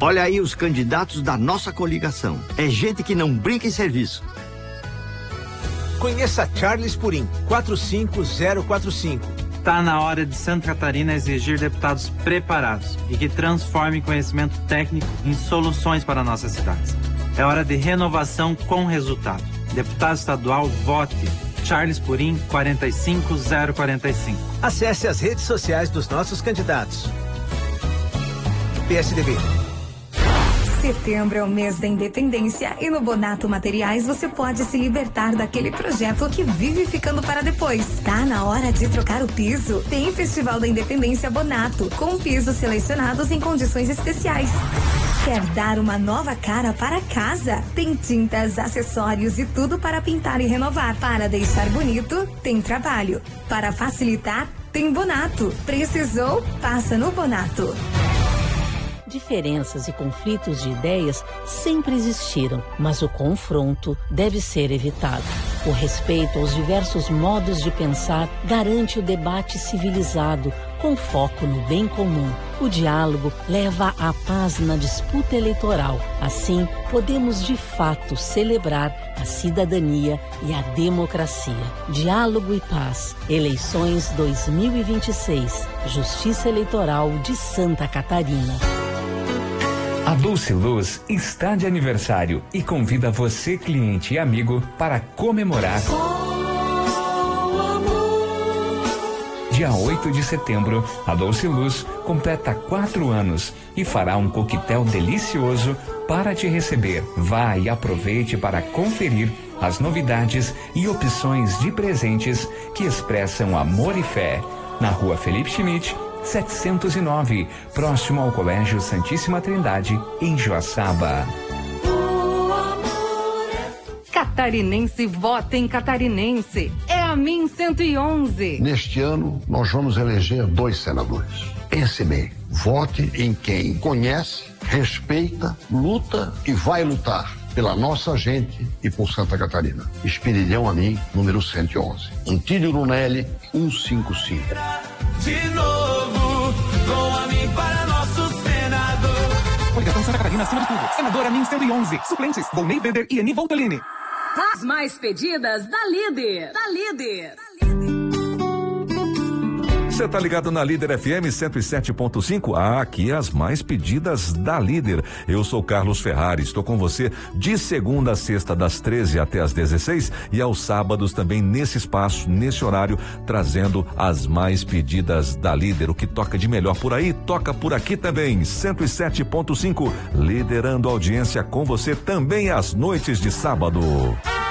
Olha aí os candidatos da nossa coligação. É gente que não brinca em serviço. Conheça Charles Purim, 45045. Tá na hora de Santa Catarina exigir deputados preparados e que transformem conhecimento técnico em soluções para nossas cidades. É hora de renovação com resultado. Deputado estadual, vote Charles Purim, 45045. Acesse as redes sociais dos nossos candidatos. PSDB. Setembro é o mês da independência e no Bonato Materiais você pode se libertar daquele projeto que vive ficando para depois. Tá na hora de trocar o piso? Tem Festival da Independência Bonato, com pisos selecionados em condições especiais. Quer dar uma nova cara para casa? Tem tintas, acessórios e tudo para pintar e renovar. Para deixar bonito, tem trabalho. Para facilitar, tem Bonato. Precisou? Passa no Bonato. Diferenças e conflitos de ideias sempre existiram, mas o confronto deve ser evitado. O respeito aos diversos modos de pensar garante o debate civilizado, com foco no bem comum. O diálogo leva à paz na disputa eleitoral. Assim, podemos de fato celebrar a cidadania e a democracia. Diálogo e paz. Eleições 2026. Justiça Eleitoral de Santa Catarina. A Dulce Luz está de aniversário e convida você, cliente e amigo, para comemorar. Dia 8 de setembro, a Dulce Luz completa 4 anos e fará um coquetel delicioso para te receber. Vá e aproveite para conferir as novidades e opções de presentes que expressam amor e fé. Na Rua Felipe Schmidt, 709, próximo ao Colégio Santíssima Trindade, em Joaçaba. Catarinense vota em Catarinense. É a MIN 111. Neste ano, nós vamos eleger 2 senadores. Pense bem, vote em quem conhece, respeita, luta e vai lutar pela nossa gente e por Santa Catarina. Espirilhão a mim, número 111. Antílio Lunelli, 155. De novo, com a mim para nosso senador. Coligação Santa Catarina acima de tudo. Senadora MIN 111. Suplentes, Volney Weber e Eni Voltolini. As mais pedidas da Líder. Você tá ligado na Líder FM 107.5? Aqui as mais pedidas da Líder. Eu sou Carlos Ferrari, estou com você de segunda a sexta, das 13 até as 16 e aos sábados também nesse espaço, nesse horário, trazendo as mais pedidas da Líder. O que toca de melhor por aí, toca por aqui também. 107.5, liderando a audiência com você também às noites de sábado.